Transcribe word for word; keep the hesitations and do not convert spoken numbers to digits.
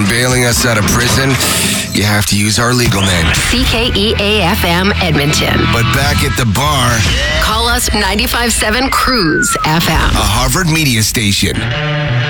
when bailing us out of prison, you have to use our legal name. C K E A F M Edmonton. But back at the bar, call us ninety-five point seven Cruise F M. a Harvard media station.